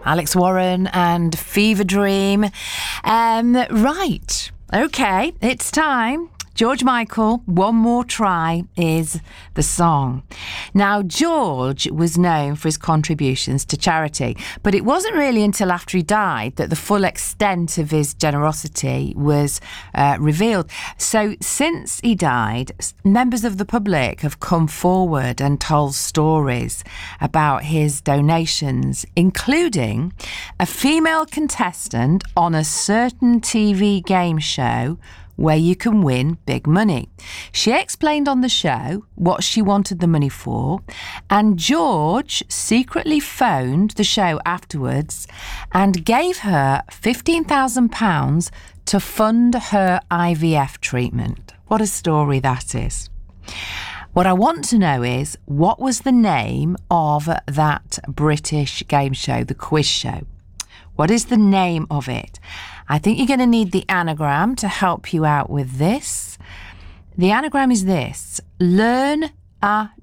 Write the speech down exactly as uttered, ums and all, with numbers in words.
Alex Warren and Fever Dream. Um, right, okay, it's time. George Michael, One More Try is the song. Now, George was known for his contributions to charity, but it wasn't really until after he died that the full extent of his generosity was uh, revealed. So since he died, members of the public have come forward and told stories about his donations, including a female contestant on a certain T V game show where you can win big money. She explained on the show what she wanted the money for, and George secretly phoned the show afterwards and gave her fifteen thousand pounds to fund her I V F treatment. What a story that is. What I want to know is, what was the name of that British game show, the quiz show? What is the name of it? I think you're going to need the anagram to help you out with this. The anagram is this: learn a